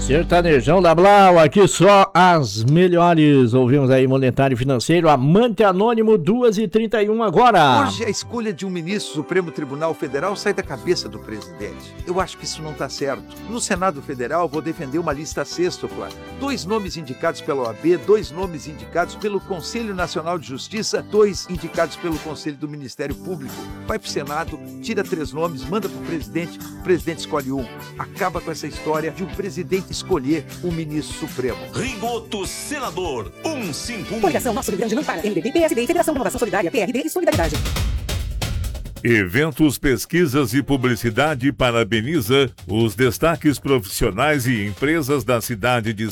Sertanejão da Blau, aqui só as melhores. Ouvimos aí Monetário Financeiro, Amante Anônimo, 2h31 agora. Hoje a escolha de um ministro do Supremo Tribunal Federal sai da cabeça do presidente. Eu acho que isso não está certo. No Senado Federal vou defender uma lista sêxtupla. 2 nomes indicados pela OAB, 2 nomes indicados pelo Conselho Nacional de Justiça, 2 indicados pelo Conselho do Ministério Público. Vai pro Senado, tira 3 nomes, manda pro presidente, o presidente escolhe um. Acaba com essa história de o presidente escolher o ministro supremo. Rigoto Senador 151. Coligação Nosso Rio Grande não para. MDB, PSD, Federação Renovação Solidária, PRD e Solidariedade. Eventos, Pesquisas e Publicidade parabeniza os destaques profissionais e empresas da cidade de